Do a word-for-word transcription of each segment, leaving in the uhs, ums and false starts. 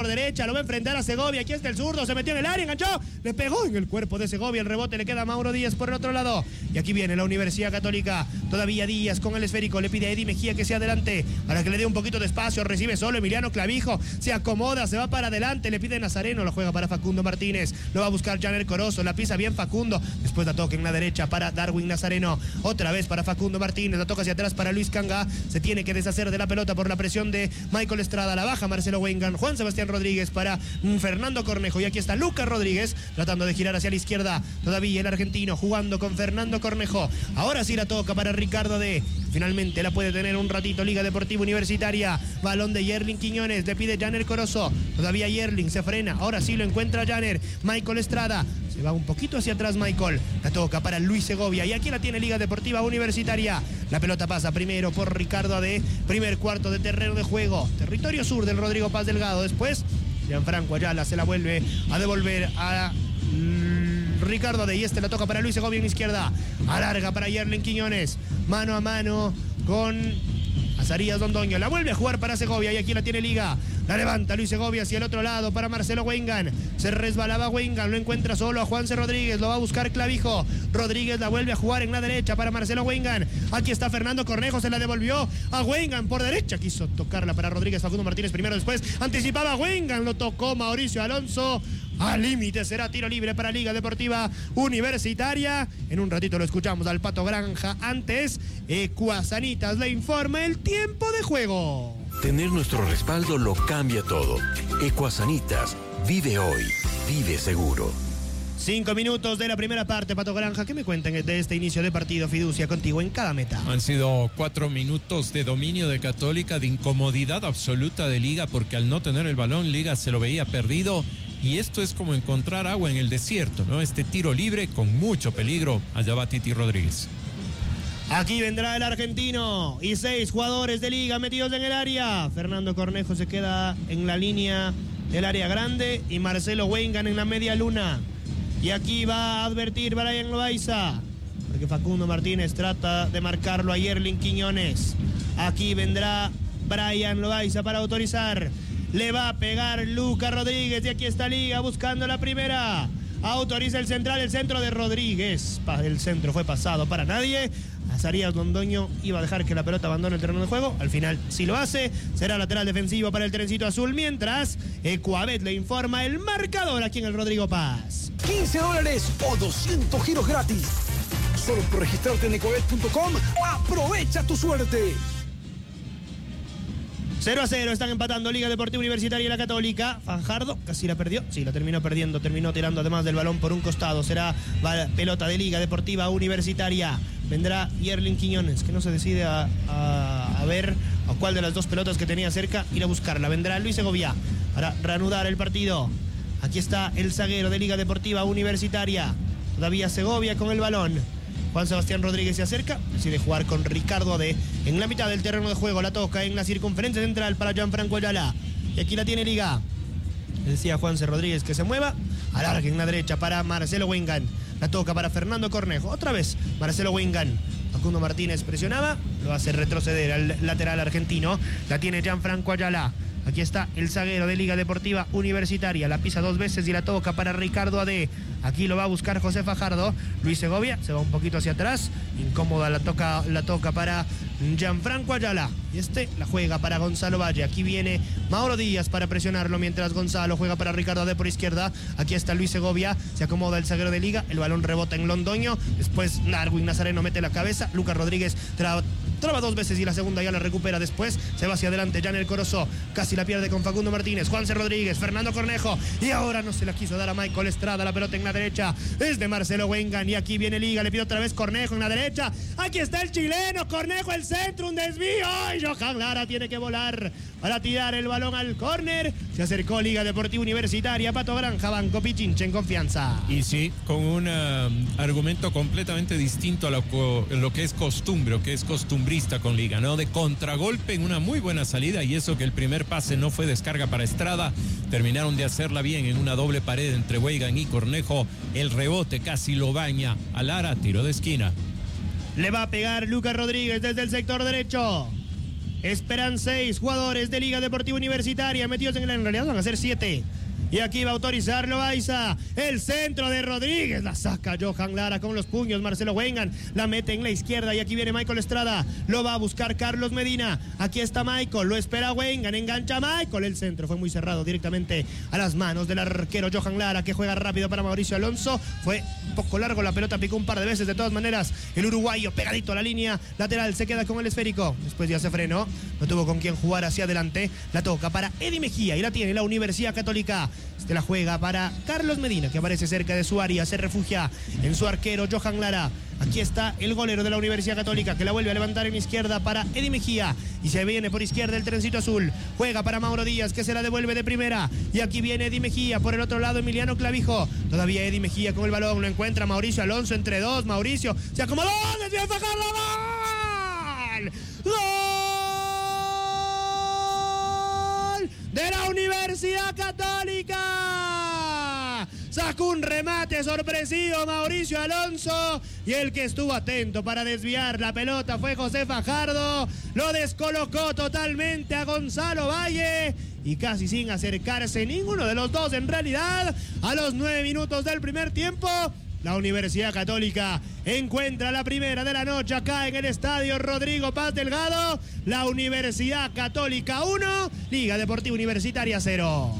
por derecha, lo va a enfrentar a Segovia, aquí está el zurdo, se metió en el área, enganchó, le pegó en el cuerpo de Segovia, el rebote le queda a Mauro Díaz por el otro lado, y aquí viene la Universidad Católica, todavía Díaz con el esférico, le pide a Eddie Mejía que sea adelante, para que le dé un poquito de espacio, recibe solo Emiliano Clavijo, se acomoda, se va para adelante, le pide Nazareno, lo juega para Facundo Martínez, lo va a buscar Janer Corozo, la pisa bien Facundo, después la toca en la derecha para Darwin Nazareno, otra vez para Facundo Martínez, la toca hacia atrás para Luis Canga, se tiene que deshacer de la pelota por la presión de Michael Estrada, la baja Marcelo Wengan, Juan Sebastián Rodríguez para mm, Fernando Cornejo, y aquí está Lucas Rodríguez tratando de girar hacia la izquierda, todavía el argentino jugando con Fernando Cornejo, ahora sí la toca para Ricardo D, finalmente la puede tener un ratito Liga Deportiva Universitaria, balón de Yerling Quiñones, le pide Janer Corozo, todavía Yerling se frena, ahora sí lo encuentra Janer, Michael Estrada, se va un poquito hacia atrás Michael, la toca para Luis Segovia, y aquí la tiene Liga Deportiva Universitaria, la pelota pasa primero por Ricardo D, primer cuarto de terreno de juego, territorio sur del Rodrigo Paz Delgado, después Gianfranco Ayala se la vuelve a devolver a Ricardo D, y este la toca para Luis Segovia en izquierda, alarga para Yerlen Quiñones, mano a mano con Azarías Londoño, la vuelve a jugar para Segovia, y aquí la tiene Liga, la levanta Luis Segovia hacia el otro lado para Marcelo Wengan, se resbalaba Wengan, lo encuentra solo a Juanse Rodríguez, lo va a buscar Clavijo, Rodríguez la vuelve a jugar en la derecha para Marcelo Wengan, aquí está Fernando Cornejo, se la devolvió a Wengan por derecha, quiso tocarla para Rodríguez, Facundo Martínez primero, después anticipaba Wengan, lo tocó Mauricio Alonso, al límite será tiro libre para Liga Deportiva Universitaria. En un ratito lo escuchamos al Pato Granja. Antes, Ecuasanitas le informa el tiempo de juego. Tener nuestro respaldo lo cambia todo. Ecuasanitas, vive hoy, vive seguro. Cinco minutos de la primera parte, Pato Granja. ¿Qué me cuentan de este inicio de partido, Fiducia, contigo en cada meta? Han sido cuatro minutos de dominio de Católica, de incomodidad absoluta de Liga, porque al no tener el balón, Liga se lo veía perdido. Y esto es como encontrar agua en el desierto, ¿no? Este tiro libre con mucho peligro. Allá va Titi Rodríguez. Aquí vendrá el argentino y seis jugadores de Liga metidos en el área. Fernando Cornejo se queda en la línea del área grande y Marcelo Wengan en la media luna. Y aquí va a advertir Brian Loaiza, porque Facundo Martínez trata de marcarlo a Yerling Quiñones. Aquí vendrá Brian Loaiza para autorizar. Le va a pegar Lucas Rodríguez y aquí está Liga buscando la primera. Autoriza el central, el centro de Rodríguez. El centro fue pasado para nadie. Azarías Londoño iba a dejar que la pelota abandone el terreno de juego. Al final sí lo hace. Será lateral defensivo para el trencito azul. Mientras Ecuabet le informa el marcador aquí en el Rodrigo Paz. quince dólares o doscientos giros gratis. Solo por registrarte en ecuabet punto com. Aprovecha tu suerte. cero a cero están empatando Liga Deportiva Universitaria y la Católica. Fajardo casi la perdió, sí, la terminó perdiendo, terminó tirando además del balón por un costado. Será pelota de Liga Deportiva Universitaria. Vendrá Yerling Quiñones, que no se decide a, a, a ver a cuál de las dos pelotas que tenía cerca ir a buscarla. Vendrá Luis Segovia para reanudar el partido. Aquí está el zaguero de Liga Deportiva Universitaria. Todavía Segovia con el balón. Juan Sebastián Rodríguez se acerca, decide jugar con Ricardo D. En la mitad del terreno de juego, la toca en la circunferencia central para Gianfranco Ayala. Y aquí la tiene Liga. Le decía Juanse Rodríguez que se mueva. Alarga en la derecha para Marcelo Wengan. La toca para Fernando Cornejo. Otra vez Marcelo Wengan. Facundo Martínez presionaba, lo hace retroceder al lateral argentino. La tiene Gianfranco Ayala. Aquí está el zaguero de Liga Deportiva Universitaria. La pisa dos veces y la toca para Ricardo A D. Aquí lo va a buscar José Fajardo. Luis Segovia se va un poquito hacia atrás. Incómoda la toca, la toca para Gianfranco Ayala. Y este la juega para Gonzalo Valle. Aquí viene Mauro Díaz para presionarlo mientras Gonzalo juega para Ricardo A D por izquierda. Aquí está Luis Segovia. Se acomoda el zaguero de Liga. El balón rebota en Londoño. Después Darwin Nazareno mete la cabeza. Lucas Rodríguez traba, traba dos veces y la segunda ya la recupera después. Se va hacia adelante Janer Corozo. Casi la pierde con Facundo Martínez. Juanse Rodríguez. Fernando Cornejo. Y ahora no se la quiso dar a Michael Estrada. La pelota en la derecha es de Marcelo Wengan. Y aquí viene Liga. Le pide otra vez Cornejo en la derecha. Aquí está el chileno. Cornejo el centro. Un desvío. Y Johan Lara tiene que volar para tirar el balón al córner. Se acercó Liga Deportiva Universitaria. Pato Granja, Banco Pichinche en confianza. Y sí, con un um, argumento completamente distinto a lo, lo que es costumbre, o que es costumbrista con Liga, ¿no? De contragolpe en una muy buena salida, y eso que el primer pase no fue descarga para Estrada. Terminaron de hacerla bien en una doble pared entre Weigan y Cornejo. El rebote casi lo baña a Lara, tiro de esquina. Le va a pegar Lucas Rodríguez desde el sector derecho. Esperan seis jugadores de Liga Deportiva Universitaria metidos en el... En realidad van a ser siete. Y aquí va a autorizar Loaiza. El centro de Rodríguez. La saca Johan Lara con los puños. Marcelo Wengan la mete en la izquierda. Y aquí viene Michael Estrada. Lo va a buscar Carlos Medina. Aquí está Michael. Lo espera Wengan. Engancha Michael. El centro fue muy cerrado directamente a las manos del arquero Johan Lara, que juega rápido para Mauricio Alonso. Fue un poco largo. La pelota picó un par de veces. De todas maneras, el uruguayo pegadito a la línea lateral se queda con el esférico. Después ya se frenó. No tuvo con quién jugar hacia adelante. La toca para Eddie Mejía. Y la tiene la Universidad Católica. Este la juega para Carlos Medina, que aparece cerca de su área, se refugia en su arquero Johan Lara. Aquí está el golero de la Universidad Católica, que la vuelve a levantar en izquierda para Eddie Mejía. Y se viene por izquierda el trencito azul. Juega para Mauro Díaz, que se la devuelve de primera. Y aquí viene Eddie Mejía. Por el otro lado, Emiliano Clavijo. Todavía Eddie Mejía con el balón. Lo encuentra Mauricio Alonso entre dos. Mauricio se acomodó. ¡Desvió a sacarlo! ¡Gol! ¡Gol! De la Universidad Católica. Sacó un remate sorpresivo Mauricio Alonso, y el que estuvo atento para desviar la pelota fue José Fajardo. Lo descolocó totalmente a Gonzalo Valle, y casi sin acercarse ninguno de los dos en realidad. A los nueve minutos del primer tiempo, la Universidad Católica encuentra la primera de la noche acá en el estadio Rodrigo Paz Delgado. La Universidad Católica uno, Liga Deportiva Universitaria cero.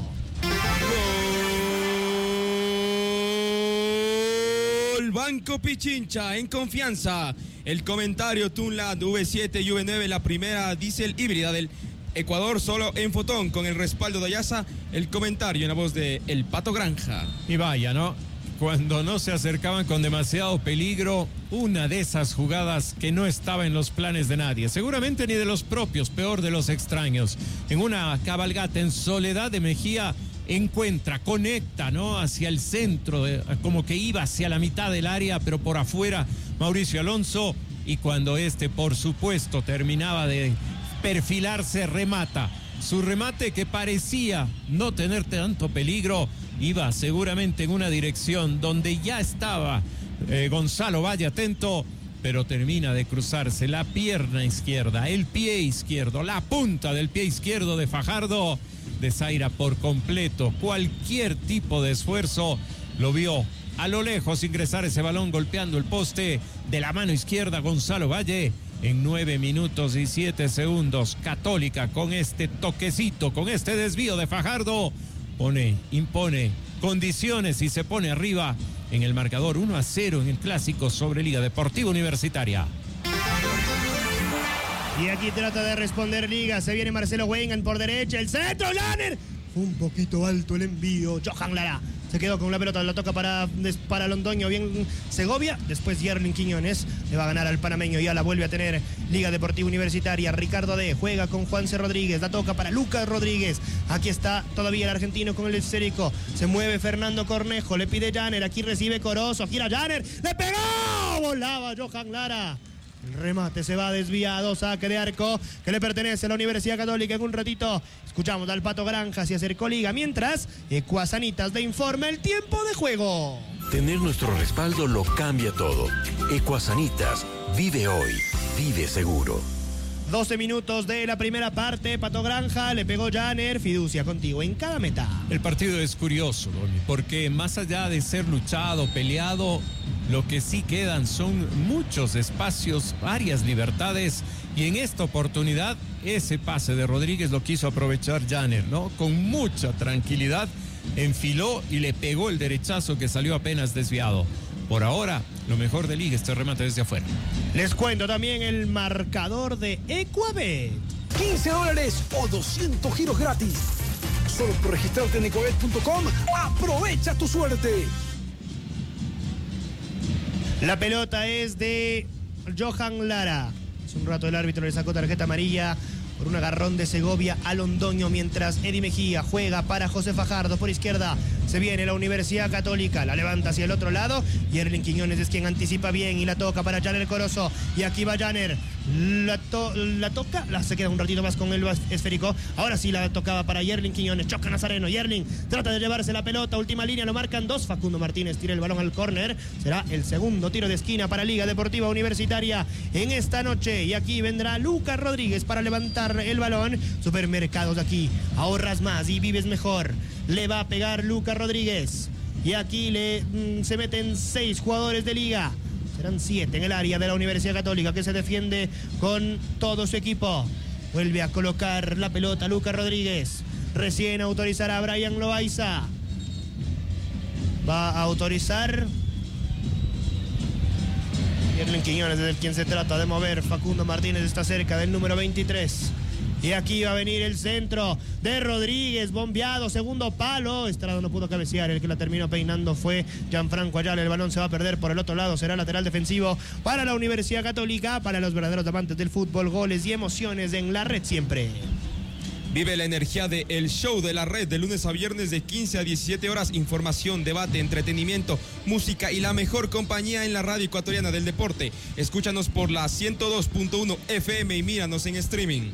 Gol Banco Pichincha en confianza. El comentario Tunla V siete y V nueve, la primera diésel híbrida del Ecuador, solo en Fotón, con el respaldo de Ayaza. El comentario en la voz de El Pato Granja. Y vaya, ¿no? Cuando no se acercaban con demasiado peligro, una de esas jugadas que no estaba en los planes de nadie, seguramente ni de los propios, peor de los extraños. En una cabalgata en soledad de Mejía encuentra, conecta, ¿no? Hacia el centro, de, como que iba hacia la mitad del área, pero por afuera Mauricio Alonso, y cuando este, por supuesto, terminaba de perfilarse, remata. Su remate, que parecía no tener tanto peligro, iba seguramente en una dirección donde ya estaba eh, Gonzalo Valle atento, pero termina de cruzarse la pierna izquierda, el pie izquierdo, la punta del pie izquierdo de Fajardo. Desaira por completo cualquier tipo de esfuerzo. Lo vio a lo lejos ingresar ese balón golpeando el poste de la mano izquierda Gonzalo Valle. En nueve minutos y siete segundos, Católica, con este toquecito, con este desvío de Fajardo, pone, impone condiciones y se pone arriba en el marcador uno a cero en el clásico sobre Liga Deportiva Universitaria. Y aquí trata de responder Liga. Se viene Marcelo Wengan por derecha. El centro, Lanner. Fue un poquito alto el envío. Johan Lara se quedó con la pelota. La toca para, para Londoño. Bien Segovia. Después Yerlin Quiñones le va a ganar al panameño. Ya la vuelve a tener Liga Deportiva Universitaria. Ricardo D. juega con Juanse Rodríguez. La toca para Lucas Rodríguez. Aquí está todavía el argentino con el esférico. Se mueve Fernando Cornejo. Le pide Janer. Aquí recibe Corozo. Gira Janer. ¡Le pegó! Volaba Johan Lara. El remate se va desviado, saque de arco que le pertenece a la Universidad Católica. En un ratito escuchamos al Pato Granja, se acercó Liga, mientras Ecuasanitas de informa el tiempo de juego. Tener nuestro respaldo lo cambia todo. Ecuasanitas, vive hoy, vive seguro. doce minutos de la primera parte. Pato Granja, le pegó Janer. Fiducia contigo en cada meta. El partido es curioso, Doni, porque más allá de ser luchado, peleado, lo que sí quedan son muchos espacios, varias libertades, y en esta oportunidad ese pase de Rodríguez lo quiso aprovechar Janer, ¿no? Con mucha tranquilidad enfiló y le pegó el derechazo que salió apenas desviado. Por ahora, lo mejor de Liga, este remate desde afuera. Les cuento también el marcador de Ecuabet. quince dólares o doscientos giros gratis. Solo por registrarte en ecuabet punto com. ¡Aprovecha tu suerte! La pelota es de Johan Lara. Hace un rato el árbitro le sacó tarjeta amarilla por un agarrón de Segovia a Londoño, mientras Eddie Mejía juega para José Fajardo por izquierda. Se viene la Universidad Católica, la levanta hacia el otro lado. Yerlin Quiñones es quien anticipa bien y la toca para Janer Corozo. Y aquí va Janer, La, to la toca, la se queda un ratito más con el esférico. Ahora sí la tocaba para Yerling Quiñones. Choca Nazareno. Yerling trata de llevarse la pelota. Última línea, lo marcan dos. Facundo Martínez tira el balón al córner. Será el segundo tiro de esquina para Liga Deportiva Universitaria en esta noche. Y aquí vendrá Lucas Rodríguez para levantar el balón. Supermercados aquí. Ahorras más y vives mejor. Le va a pegar Lucas Rodríguez. Y aquí le mmm, se meten seis jugadores de Liga. Serán siete en el área de la Universidad Católica, que se defiende con todo su equipo. Vuelve a colocar la pelota Lucas Rodríguez. Recién autorizará a Brian Loaiza. Va a autorizar Yerling Quiñones, es el quien se trata de mover. Facundo Martínez está cerca del número veintitrés. Y aquí va a venir el centro de Rodríguez, bombeado, segundo palo. Estrada no pudo cabecear, el que la terminó peinando fue Gianfranco Ayala. El balón se va a perder por el otro lado, será lateral defensivo para la Universidad Católica, para los verdaderos amantes del fútbol. Goles y emociones en la red siempre. Vive la energía de El Show de la Red, de lunes a viernes de quince a diecisiete horas. Información, debate, entretenimiento, música y la mejor compañía en la radio ecuatoriana del deporte. Escúchanos por la ciento dos punto uno F M y míranos en streaming.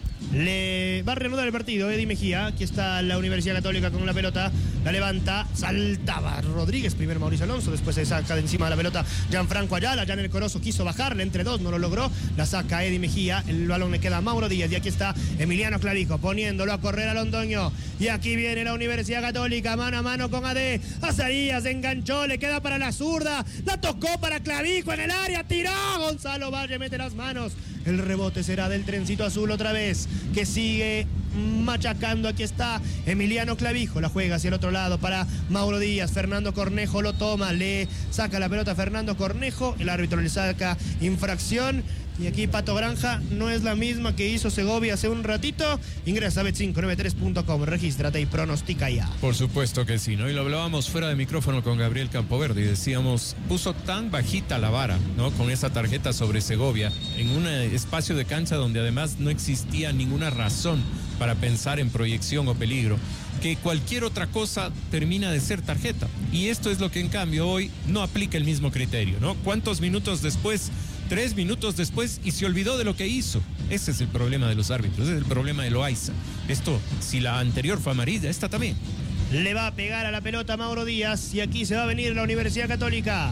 Le va a reanudar el partido Eddie Mejía. Aquí está la Universidad Católica con la pelota. La levanta, saltaba Rodríguez. Primero Mauricio Alonso, después se saca de encima de la pelota Gianfranco Ayala. Ya en el Corozo quiso bajarle entre dos, no lo logró. La saca Eddie Mejía. El balón le queda a Mauro Díaz. Y aquí está Emiliano Clavijo poniéndolo a correr a Londoño. Y aquí viene la Universidad Católica, mano a mano con A D. Azarías enganchó, le queda para la zurda. La tocó para Clavijo en el área. Tiró. Gonzalo Valle mete las manos. El rebote será del trencito azul otra vez, que sigue machacando. Aquí está Emiliano Clavijo, la juega hacia el otro lado para Mauro Díaz. Fernando Cornejo lo toma, le saca la pelota a Fernando Cornejo, el árbitro le saca infracción. Y aquí Pato Granja no es la misma que hizo Segovia hace un ratito. Ingresa a bet cinco noventa y tres punto com, regístrate y pronostica ya. Por supuesto que sí, ¿no? Y lo hablábamos fuera de micrófono con Gabriel Campoverde y decíamos, puso tan bajita la vara, ¿no? Con esa tarjeta sobre Segovia, en un espacio de cancha donde además no existía ninguna razón para pensar en proyección o peligro, que cualquier otra cosa termina de ser tarjeta. Y esto es lo que en cambio hoy no aplica el mismo criterio, ¿no? ¿Cuántos minutos después? Tres minutos después y se olvidó de lo que hizo. Ese es el problema de los árbitros, ese es el problema de Loaiza. Esto, si la anterior fue amarilla, esta también. Le va a pegar a la pelota Mauro Díaz y aquí se va a venir la Universidad Católica.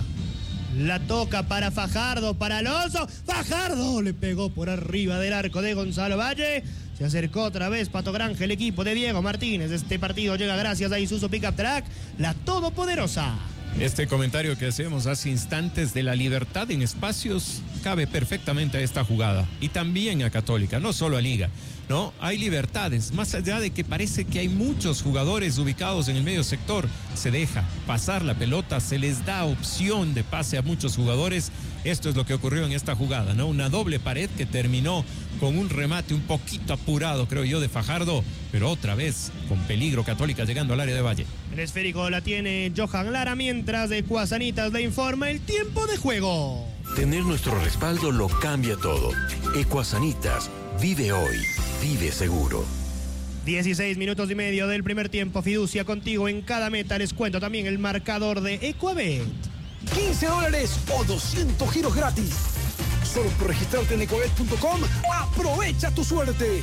La toca para Fajardo, para Alonso. Fajardo le pegó por arriba del arco de Gonzalo Valle. Se acercó otra vez Pato Granja, el equipo de Diego Martínez. Este partido llega gracias a Isuzu Pickup Track, la todopoderosa. Este comentario que hacemos hace instantes de la libertad en espacios cabe perfectamente a esta jugada y también a Católica, no solo a Liga, ¿no? Hay libertades, más allá de que parece que hay muchos jugadores ubicados en el medio sector, se deja pasar la pelota, se les da opción de pase a muchos jugadores. Esto es lo que ocurrió en esta jugada, ¿no? Una doble pared que terminó con un remate un poquito apurado, creo yo, de Fajardo, pero otra vez con peligro Católica llegando al área de Valle. El esférico la tiene Johan Lara, mientras de Ecuasanitas le informa el tiempo de juego. Tener nuestro respaldo lo cambia todo. Ecuasanitas, vive hoy, vive seguro. dieciséis minutos y medio del primer tiempo. Fiducia contigo en cada meta. Les cuento también el marcador de Ecuabet. quince dólares o doscientos giros gratis. Solo por registrarte en ecuabet punto com, aprovecha tu suerte.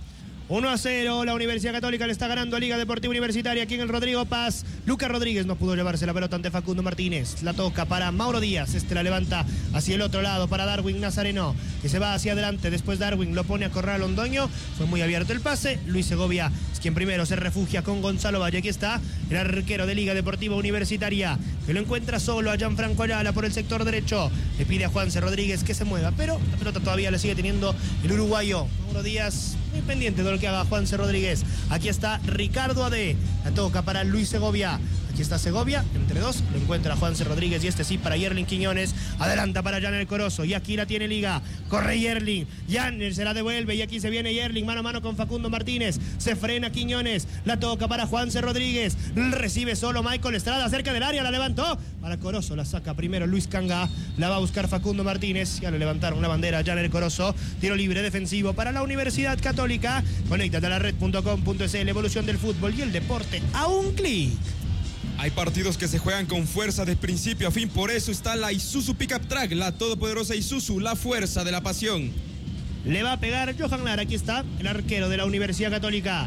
uno a cero, la Universidad Católica le está ganando a Liga Deportiva Universitaria aquí en el Rodrigo Paz. Lucas Rodríguez no pudo llevarse la pelota ante Facundo Martínez. La toca para Mauro Díaz, este la levanta hacia el otro lado para Darwin Nazareno, que se va hacia adelante. Después Darwin lo pone a correr a Londoño. Fue muy abierto el pase. Luis Segovia es quien primero se refugia con Gonzalo Valle. Aquí está el arquero de Liga Deportiva Universitaria, que lo encuentra solo a Gianfranco Ayala por el sector derecho. Le pide a Juanse Rodríguez que se mueva, pero la pelota todavía la sigue teniendo el uruguayo Mauro Díaz, muy pendiente de lo que haga Juanse Rodríguez. Aquí está Ricardo A D, la toca para Luis Segovia. Aquí está Segovia, entre dos, lo encuentra Juanse Rodríguez y este sí para Yerling Quiñones. Adelanta para Jan el Corozo y aquí la tiene Liga. Corre Yerling, Jan se la devuelve y aquí se viene Yerling mano a mano con Facundo Martínez. Se frena Quiñones, la toca para Juanse Rodríguez. Recibe solo Michael Estrada cerca del área, la levantó para Corozo, la saca primero Luis Canga, la va a buscar Facundo Martínez. Ya le levantaron la bandera Jan el Corozo. Tiro libre defensivo para la Universidad Católica. Conéctate a la red punto com punto es, la evolución del fútbol y el deporte a un clic. Hay partidos que se juegan con fuerza de principio a fin, por eso está la Isuzu Pickup Track, la todopoderosa Isuzu, la fuerza de la pasión. Le va a pegar Johan Lara. Aquí está el arquero de la Universidad Católica.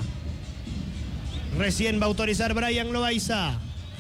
Recién va a autorizar Brian Loaiza.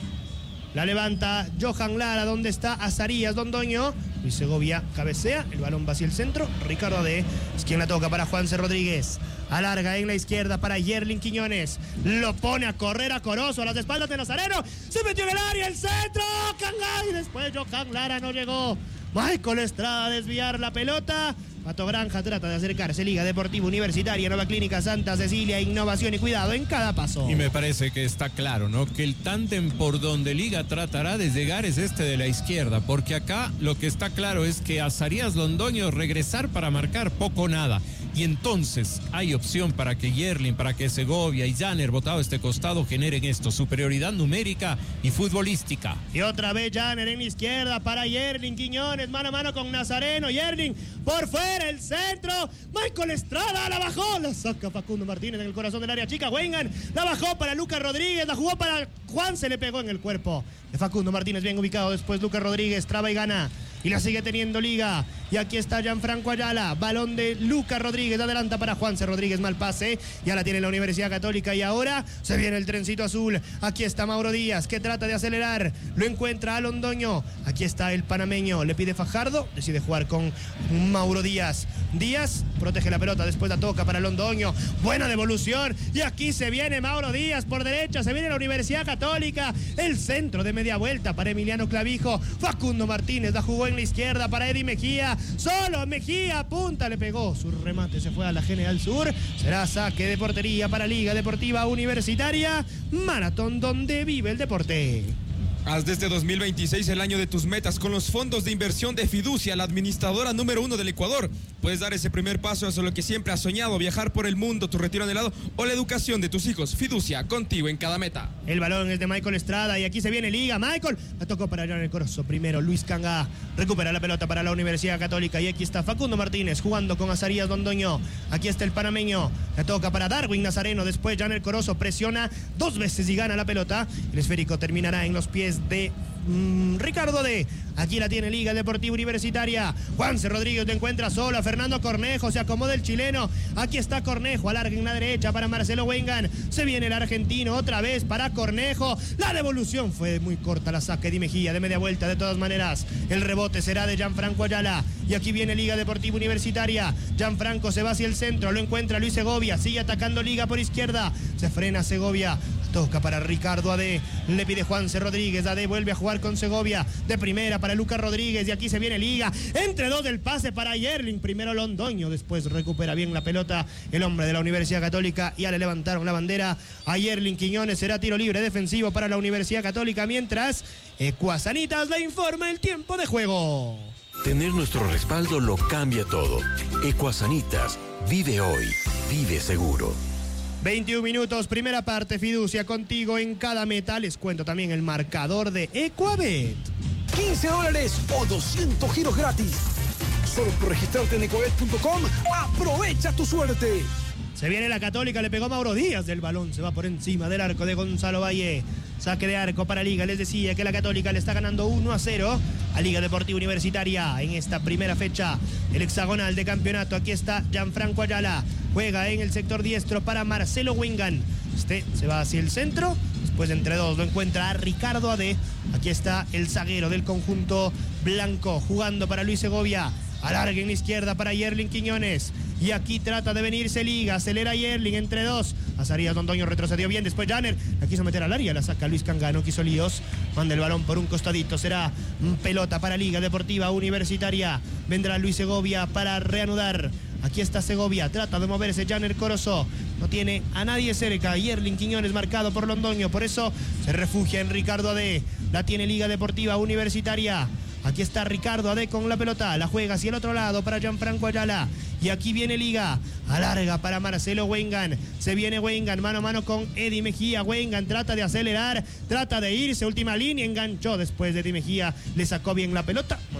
La levanta Johan Lara. ¿Dónde está Azarías Londoño? Luis Segovia cabecea. El balón va hacia el centro. Ricardo Ade es quien la toca para Juanse Rodríguez. Alarga en la izquierda para Yerlin Quiñones. Lo pone a correr a Corozo a las espaldas de Nazareno. Se metió en el área. El centro. Cangá. Y después Johan Lara no llegó. Michael Estrada a desviar la pelota. Pato Granja trata de acercarse. Liga Deportiva Universitaria, Nueva Clínica Santa Cecilia, innovación y cuidado en cada paso. Y me parece que está claro, ¿no? Que el tándem por donde Liga tratará de llegar es este de la izquierda, porque acá lo que está claro es que Azarías Londoño regresar para marcar poco o nada. Y entonces hay opción para que Yerlin, para que Segovia y Janer, botado este costado, generen esto, superioridad numérica y futbolística. Y otra vez Janer en la izquierda para Yerlin Quiñones, mano a mano con Nazareno. Yerlin por fuera, el centro. Michael Estrada la bajó, la saca Facundo Martínez en el corazón del área chica. Wengan la bajó para Lucas Rodríguez, la jugó para Juan, se le pegó en el cuerpo de Facundo Martínez, bien ubicado. Después Lucas Rodríguez traba y gana. Y la sigue teniendo Liga. Y aquí está Gianfranco Ayala. Balón de Lucas Rodríguez. Adelanta para Juanse Rodríguez. Mal pase. Ya la tiene la Universidad Católica. Y ahora se viene el trencito azul. Aquí está Mauro Díaz, que trata de acelerar. Lo encuentra a Londoño. Aquí está el panameño. Le pide Fajardo. Decide jugar con Mauro Díaz. Díaz protege la pelota. Después la toca para Londoño. Buena devolución. Y aquí se viene Mauro Díaz por derecha. Se viene la Universidad Católica. El centro de media vuelta para Emiliano Clavijo. Facundo Martínez la jugó en la izquierda para Eddie Mejía. Solo Mejía, punta, le pegó. Su remate se fue a la General Sur. Será saque de portería para Liga Deportiva Universitaria. Maratón donde vive el deporte. Haz desde dos mil veintiséis el año de tus metas con los fondos de inversión de Fiducia, la administradora número uno del Ecuador. Puedes dar ese primer paso hacia lo que siempre has soñado, viajar por el mundo, tu retiro anhelado o la educación de tus hijos. Fiducia, contigo en cada meta. El balón es de Michael Estrada y aquí se viene Liga. Michael la tocó para Jan El Corozo. Primero Luis Cangá recupera la pelota para la Universidad Católica y aquí está Facundo Martínez jugando con Azarías Londoño. Aquí está el panameño. La toca para Darwin Nazareno. Después Jan El Corozo presiona dos veces y gana la pelota. El esférico terminará en los pies de mm, Ricardo D. Aquí la tiene Liga Deportiva Universitaria. Juanse Rodríguez lo encuentra solo a Fernando Cornejo. Se acomoda el chileno. Aquí está Cornejo. Alarga en la derecha para Marcelo Wengan. Se viene el argentino otra vez para Cornejo. La devolución fue muy corta. La saca Eddie Mejía de media vuelta. De todas maneras, el rebote será de Gianfranco Ayala. Y aquí viene Liga Deportiva Universitaria. Gianfranco se va hacia el centro. Lo encuentra Luis Segovia. Sigue atacando Liga por izquierda. Se frena Segovia. Toca para Ricardo Ade. Le pide Juanse Rodríguez. Ade vuelve a jugar con Segovia. De primera para Lucas Rodríguez. Y aquí se viene Liga. Entre dos del pase para Yerlin. Primero Londoño. Después recupera bien la pelota el hombre de la Universidad Católica. Ya le levantaron la bandera a Yerlin Quiñones. Será tiro libre defensivo para la Universidad Católica. Mientras Ecuasanitas le informa el tiempo de juego. Tener nuestro respaldo lo cambia todo. Ecuasanitas. Vive hoy. Vive seguro. veintiún minutos, primera parte, Fiducia contigo en cada meta. Les cuento también el marcador de Ecuabet. quince dólares o doscientos giros gratis. Solo por registrarte en ecuabet punto com. Aprovecha tu suerte. Se viene la Católica, le pegó Mauro Díaz del balón, se va por encima del arco de Gonzalo Valle. Saque de arco para Liga. Les decía que la Católica le está ganando uno a cero a Liga Deportiva Universitaria en esta primera fecha del hexagonal de campeonato. Aquí está Gianfranco Ayala. Juega en el sector diestro para Marcelo Wengan. Este se va hacia el centro. Después entre dos lo encuentra a Ricardo Ade. Aquí está el zaguero del conjunto blanco jugando para Luis Segovia. Alarga en la izquierda para Yerlin Quiñones. Y aquí trata de venirse Liga. Acelera Yerlin entre dos. Azarías Londoño retrocedió bien. Después Janer la quiso meter al área. La saca Luis Cangano. Quiso líos. Manda el balón por un costadito. Será pelota para Liga Deportiva Universitaria. Vendrá Luis Segovia para reanudar. Aquí está Segovia. Trata de moverse Janer Corozo. No tiene a nadie cerca. Yerlin Quiñones marcado por Londoño. Por eso se refugia en Ricardo Ade. La tiene Liga Deportiva Universitaria. Aquí está Ricardo Ade con la pelota. La juega hacia el otro lado para Gianfranco Ayala. Y aquí viene Liga. Alarga para Marcelo Wengan. Se viene Wengan mano a mano con Eddie Mejía. Wengan trata de acelerar. Trata de irse. Última línea. Enganchó después de Eddie Mejía. Le sacó bien la pelota.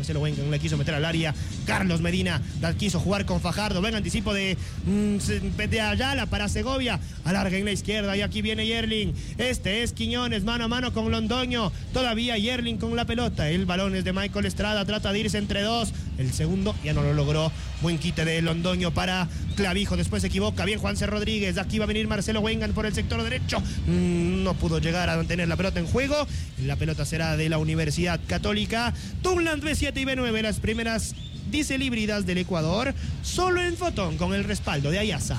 Marcelo Wengan le quiso meter al área. Carlos Medina la quiso jugar con Fajardo. Ven anticipo de, de Ayala para Segovia. Alarga en la izquierda y aquí viene Yerling. Este es Quiñones, mano a mano con Londoño. Todavía Yerling con la pelota. El balón es de Michael Estrada. Trata de irse entre dos. El segundo ya no lo logró. Buen quite de Londoño para Clavijo. Después se equivoca. Bien Juanse Rodríguez. Aquí va a venir Marcelo Wengan por el sector derecho. No pudo llegar a mantener la pelota en juego. La pelota será de la Universidad Católica. Tunland B siete y B nueve, las primeras diésel híbridas del Ecuador, solo en Fotón con el respaldo de Ayasa.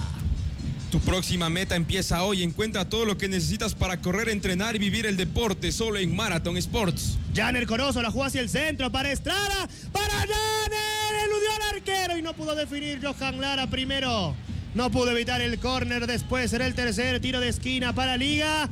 Tu próxima meta empieza hoy. Encuentra todo lo que necesitas para correr, entrenar y vivir el deporte solo en Marathon Sports. Janer Corozo la jugó hacia el centro para Estrada. Para Janer. Eludió al arquero y no pudo definir Johan Lara primero. No pudo evitar el córner. Después será el tercer tiro de esquina para Liga.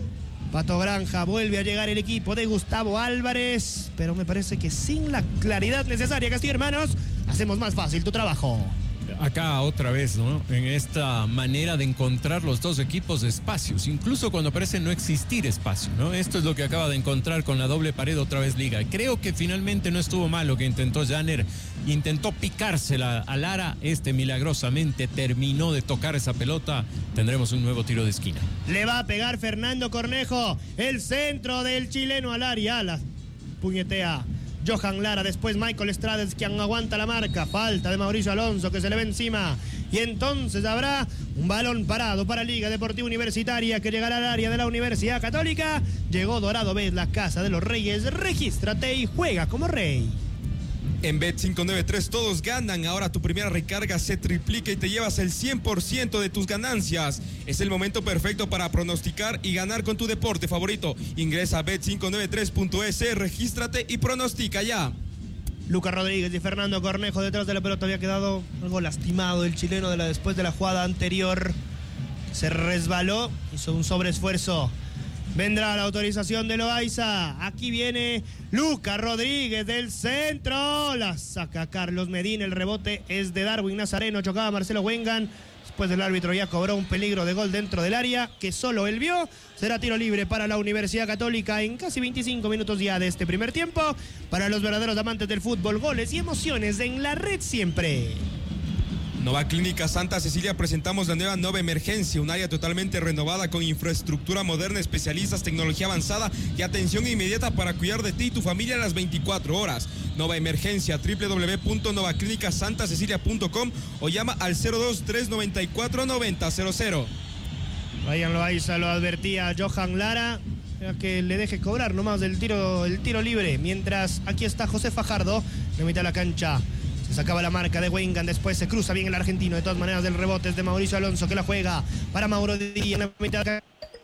Pato Granja, vuelve a llegar el equipo de Gustavo Álvarez, pero me parece que sin la claridad necesaria. Castillo hermanos, hacemos más fácil tu trabajo. Acá otra vez, ¿no? En esta manera de encontrar los dos equipos espacios, incluso cuando parece no existir espacio, ¿no? Esto es lo que acaba de encontrar con la doble pared otra vez Liga. Creo que finalmente no estuvo mal lo que intentó Janer. Intentó picársela a Lara. Este milagrosamente terminó de tocar esa pelota. Tendremos un nuevo tiro de esquina. Le va a pegar Fernando Cornejo. El centro del chileno al área. La puñetea Johan Lara. Después Michael Estrada es quien aguanta la marca. Falta de Mauricio Alonso que se le ve encima. Y entonces habrá un balón parado para Liga Deportiva Universitaria que llegará al área de la Universidad Católica. Llegó Dorado Bet, la casa de los reyes. Regístrate y juega como rey. En Bet cinco nueve tres todos ganan. Ahora tu primera recarga se triplica y te llevas el cien por ciento de tus ganancias. Es el momento perfecto para pronosticar y ganar con tu deporte favorito. Ingresa a bet cinco nueve tres punto es, regístrate y pronostica ya. Lucas Rodríguez y Fernando Cornejo detrás de la pelota. Había quedado algo lastimado el chileno de la, después de la jugada anterior. Se resbaló, hizo un sobreesfuerzo. Vendrá la autorización de Loaiza. Aquí viene Lucas Rodríguez del centro. La saca Carlos Medina. El rebote es de Darwin Nazareno. Chocaba Marcelo Wengan. Después del árbitro ya cobró un peligro de gol dentro del área que solo él vio. Será tiro libre para la Universidad Católica en casi veinticinco minutos ya de este primer tiempo. Para los verdaderos amantes del fútbol, goles y emociones en la red siempre. Nova Clínica Santa Cecilia presentamos la nueva Nova Emergencia, un área totalmente renovada con infraestructura moderna, especialistas, tecnología avanzada y atención inmediata para cuidar de ti y tu familia a las veinticuatro horas. Nova Emergencia, doble u doble u doble u punto nova clínica santa cecilia punto com o llama al cero dos tres nueve cuatro nueve cero cero cero. Ryan Loaiza lo advertía a Johan Lara que le deje cobrar nomás el tiro, el tiro libre, mientras aquí está José Fajardo en la mitad de la cancha. Se sacaba la marca de Wengan, después se cruza bien el argentino. De todas maneras, del rebote es de Mauricio Alonso que la juega para Mauro Díaz en la mitad de la